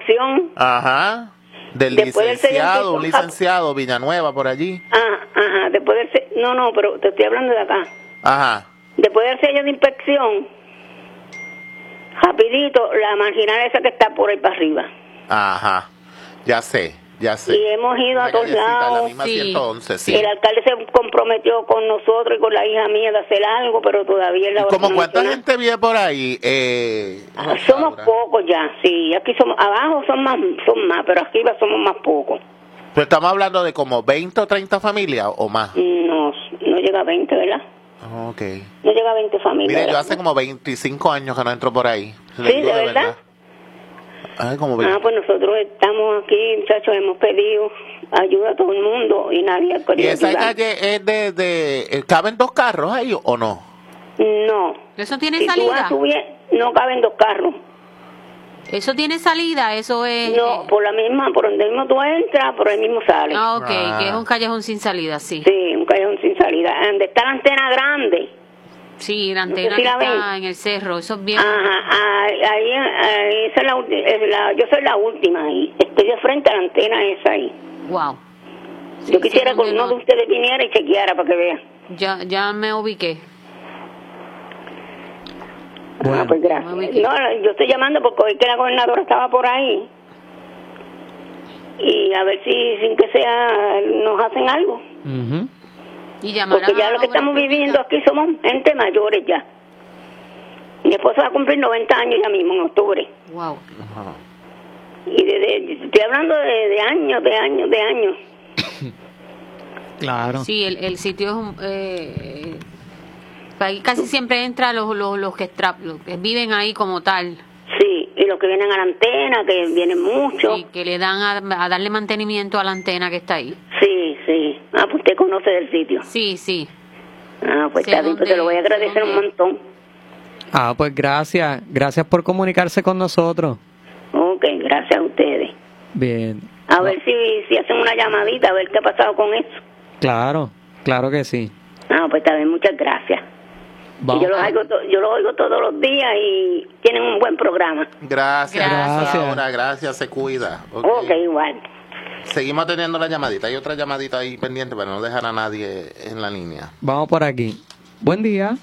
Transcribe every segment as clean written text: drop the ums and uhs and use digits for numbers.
inspección. Ajá. Del licenciado, un licenciado, Villanueva, por allí. Ajá, después no, pero te estoy hablando de acá. Ajá. Después del sello de inspección, rapidito, la marginal esa que está por ahí para arriba. Ajá, ya sé. Y hemos ido a todos lados. La misma 111, sí. El alcalde se comprometió con nosotros y con la hija mía de hacer algo, pero todavía es la hora. ¿Cómo cuánta gente vive por ahí? Somos pocos ya, sí. Aquí abajo son más, pero arriba somos más pocos. Pero estamos hablando de como 20 o 30 familias o más. No llega a 20, ¿verdad? Okay. No llega a 20 familias. Mire, ¿verdad? yo hace como 25 años que no entro por ahí. Sí, ¿de verdad? Ay, como pues nosotros estamos aquí, muchachos, hemos pedido ayuda a todo el mundo y nadie ha querido. ¿Y esa ayudar. calle es caben 2 carros ahí o no? No. ¿Eso tiene si salida? No caben 2 carros. ¿Eso tiene salida? Eso es... No, por donde mismo tú entras, por ahí mismo sales. Que es un callejón sin salida, sí. Sí, un callejón sin salida. Donde está la antena grande. Sí, la antena no sé si que está ven. en el cerro, eso es bien. Ahí esa es yo soy la última ahí. Estoy de frente a la antena esa ahí. Wow. Sí, yo quisiera que uno de ustedes viniera y chequeara para que vea. Ya me ubiqué. Bueno. Pues gracias. No, yo estoy llamando porque hoy que la gobernadora estaba por ahí. Y a ver si sin que sea nos hacen algo. Y porque ya lo que estamos viviendo aquí somos gente mayores ya. Mi esposo va a cumplir 90 años ya mismo en octubre. Wow. Y estoy hablando de años. Claro. Sí, el sitio es ahí casi siempre entra los que viven ahí como tal. Sí, y los que vienen a la antena, que vienen mucho. Y que le dan a darle mantenimiento a la antena que está ahí. Sí. Pues usted conoce del sitio. Sí. Pues está bien, pues te lo voy a agradecer un montón. Pues gracias por comunicarse con nosotros. Ok, gracias a ustedes. Bien. A ver si hacen una llamadita, a ver qué ha pasado con eso. Claro que sí. Pues está bien, muchas gracias. Y yo lo oigo todos los días y tienen un buen programa. Gracias. Ahora, gracias, se cuida. Ok, igual. Seguimos teniendo la llamadita. Hay otra llamadita ahí pendiente para no dejar a nadie en la línea. Vamos por aquí. Buen día.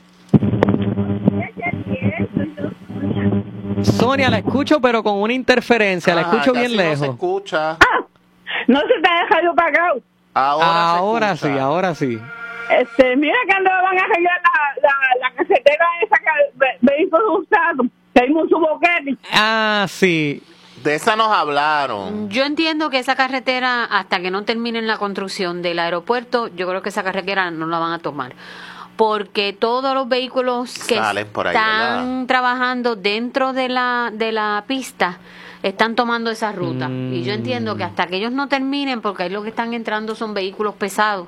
Sonia, la escucho, pero con una interferencia. La escucho bien lejos. No se escucha. No se te ha dejado apagado. Ahora sí. Mira que no van a arreglar la carretera esa que vehículos usados. Que hay mucho boquete. Sí. De esa nos hablaron. Yo entiendo que esa carretera, hasta que no terminen la construcción del aeropuerto, yo creo que esa carretera no la van a tomar. Porque todos los vehículos que están trabajando dentro de la pista están tomando esa ruta. Y yo entiendo que hasta que ellos no terminen, porque ahí lo que están entrando son vehículos pesados.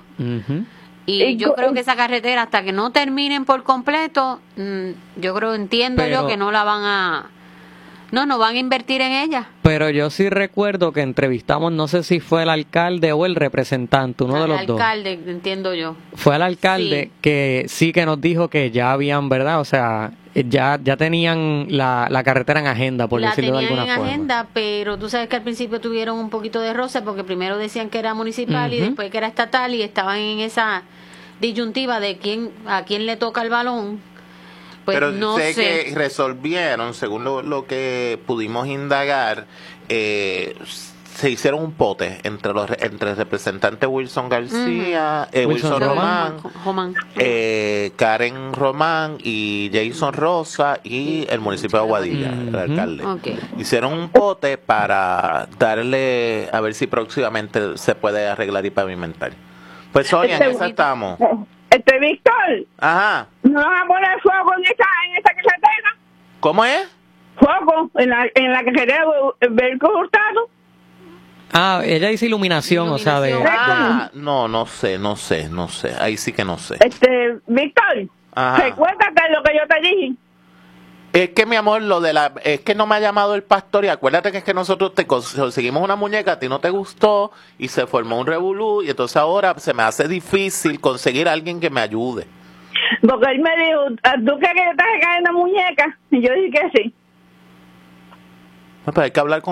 Y yo creo que esa carretera, hasta que no terminen por completo, entiendo yo que no la van a... No van a invertir en ella. Pero yo sí recuerdo que entrevistamos, no sé si fue el alcalde o el representante, uno de los dos. El alcalde, entiendo yo. Fue el alcalde que sí que nos dijo que ya habían, ¿verdad? O sea, ya tenían la carretera en agenda, por decirlo de alguna forma. La tenían en agenda, pero tú sabes que al principio tuvieron un poquito de roce, porque primero decían que era municipal y después que era estatal, y estaban en esa disyuntiva de a quién le toca el balón. Pues pero no sé que resolvieron, según lo que pudimos indagar, se hicieron un pote entre el representante Wilson García, Wilson Román, Karen Román y Jason Rosa y el municipio de Aguadilla, el alcalde. Hicieron un pote para darle, a ver si próximamente se puede arreglar y pavimentar. Pues Sonia, en esa estamos. Víctor. Ajá. ¿No van a poner fuego en esa carretera? ¿Cómo es? Fuego en la carretera de vehículos hurtados. Ella dice iluminación, o sea, de... No sé. Ahí sí que no sé. Víctor, recuérdate lo que yo te dije. Es que, mi amor, es que no me ha llamado el pastor y acuérdate que es que nosotros te conseguimos una muñeca, a ti no te gustó y se formó un revolú y entonces ahora se me hace difícil conseguir a alguien que me ayude. Porque él me dijo, ¿tú crees que yo te cayendo muñeca? Y yo dije que sí. Pues hay que hablar con